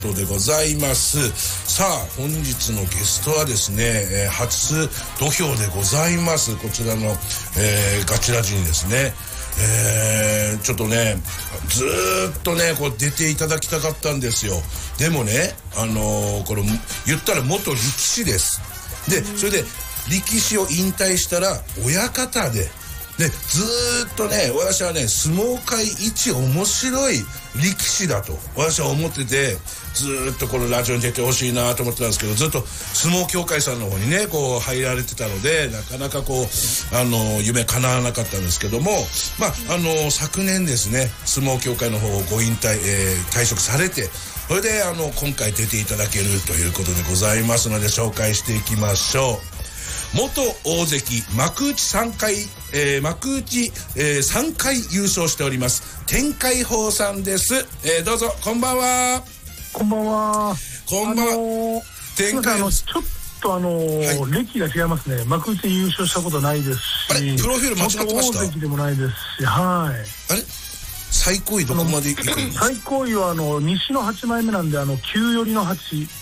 でございます。さあ本日のゲストはですね、初土俵でございます。こちらの、ガチラジにですね、ちょっとねずーっとねこう出ていただきたかったんですよ。でもねこれ言ったら元力士です。でそれで力士を引退したら親方でずーっとね私はね相撲界一面白い力士だと私は思ってて、ずーっとこのラジオに出てほしいなと思ってたんですけど、ずっと相撲協会さんの方にねこう入られてたのでなかなかこう夢叶わなかったんですけども、昨年ですね相撲協会の方をご引退、退職されて、それで今回出ていただけるということでございますので紹介していきましょう。元大関幕内3回、3回優勝しております天海鵬さんです。どうぞこんばんは。 こんばんは。 こんばんは。 天海ちょっと歴が違いますね。幕内優勝したことないですし、 あれプロフィール間違ってました。 元大関でもないですし、はい。 あれ最高位どこまでいくんですか。 最高位は西の8枚目なんで9寄りの8。はい。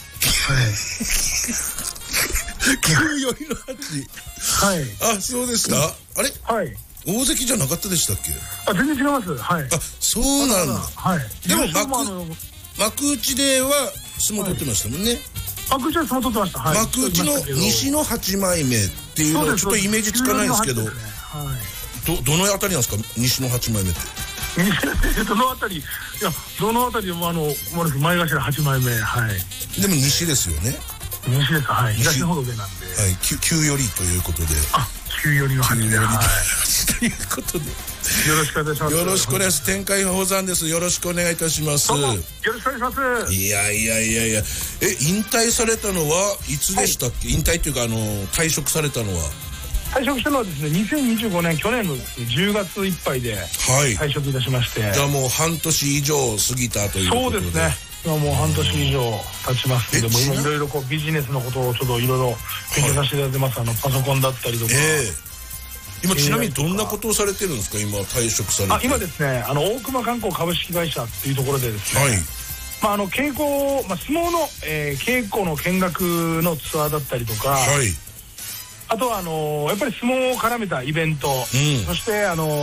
9寄りの8。 はい。 あ、そうですか。あれ。 はい。 大関じゃなかったでしたっけ。 あ、全然違います。はい。あ、 そうなんだ。 はい。 でも幕内では相撲取ってましたもんね。 幕内は相撲取ってました。はい。 幕内の西の8枚目っていうのはちょっとイメージつかないんですけど、どのあたりなんですか西の8枚目って。 どのあたり、いやどのあたりも前頭8枚目。はい。 でも西ですよね。 西です。はい。東の方が上なんで。はい。 9寄りということで。 あ、9寄りの8で。はい。 ということで。 よろしくお願いします。 よろしくお願いします。天海鵬さんです。よろしくお願いいたします。 よろしくお願いします。 いや。引退されたのはいつでしたっけ。引退というか退職されたのは。 退職したのはですね、2025年去年の10月いっぱいで退職いたしまして、 じゃあもう半年以上過ぎたということで。 そうですね。今もう半年以上経ちますけども、今いろいろこうビジネスのことをちょっといろいろ勉強させていただいてます。パソコンだったりとか。 今ちなみにどんなことをされてるんですか。今退職されて。 今ですね、大熊観光株式会社っていうところでですね、稽古、相撲の、稽古の見学のツアーだったりとか、あとはやっぱり相撲を絡めたイベント、そして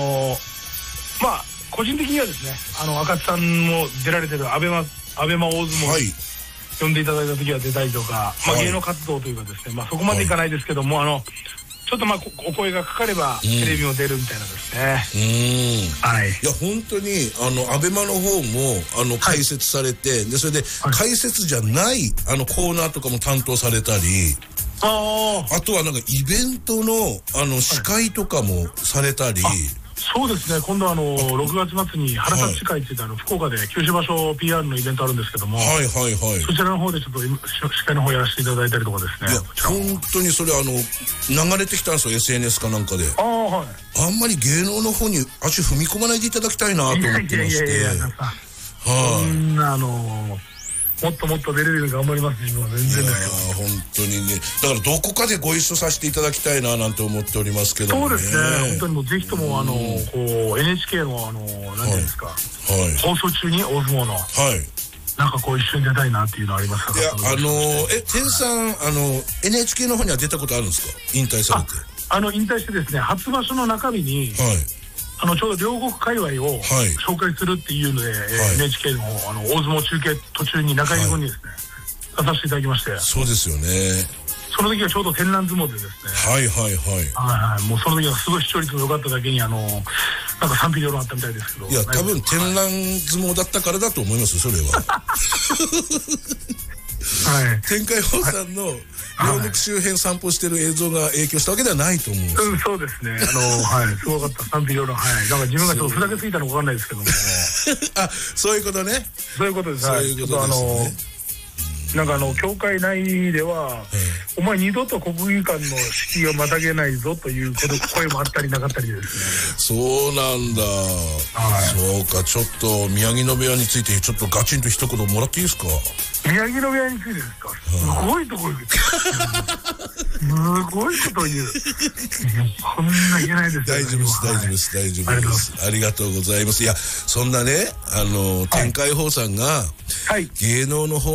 個人的にはですね、赤津さんも出られてるアベマ大相撲に呼んでいただいた時は出たりとか、芸能活動というかですね、そこまでいかないですけども、ちょっとお声がかかればテレビも出るみたいなですね。はい。 いや本当にアベマの方も解説されて、でそれで解説じゃないコーナーとかも担当されたり。あとはなんかイベントの司会とかもされたり。 そうですね。今度6月末に原立会って言って福岡で九州場所 PR のイベントあるんですけども、そちらの方でちょっと司会の方やらせていただいたりとかですね。いや本当にそれ流れてきたんですよ SNS かなんかで。あんまり芸能の方に足踏み込まないでいただきたいなと思ってまして。 そんなもっともっと出れるように頑張ります。自分は全然ですよ。 本当にね。だからどこかでご一緒させていただきたいななんて思っておりますけどもね。 そうですね。本当にもうぜひともNHK の何ですか、放送中に大相撲のなんか一緒に出たいなっていうのありますか。いや天さんNHK の方には出たことあるんですか。引退されて。 引退してですね、初場所の中日に。ちょうど両国界隈を紹介するっていうので、NHK の大相撲中継途中に中入り後にですね、出させていただきまして。そうですよね。その時はちょうど天覧相撲でですね。もうその時はすごい視聴率が良かっただけになんか賛否両論あったみたいですけど。 いや多分天覧相撲だったからだと思いますよそれは。天海鵬さんの両国周辺散歩してる映像が影響したわけではないと思うんです。 そうですね。すごかった賛否両論。なんか自分がちょっとふざけすぎたのかわかんないですけども。 そういうことね。 そういうことです。そういうことですね。なんか教会内では、お前二度と国技館の敷居をまたげないぞという声もあったりなかったりですね。そうなんだ。そうか、ちょっと宮城野部屋についてちょっとガチンと一言もらっていいですか。 宮城の部屋についてですか。すごいところです。すごいことを言う。こんな言えないですよ。 大丈夫です、大丈夫です、大丈夫です。ありがとうございます。いや、そんなね、天海峰さんが芸能の方